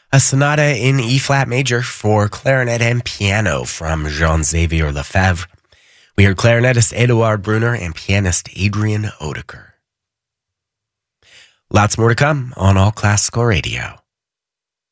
a sonata in E-flat major for clarinet and piano from Jean-Xavier Lefebvre. We heard clarinetist Eduard Brunner and pianist Adrian Oedeker. Lots more to come on All Classical Radio.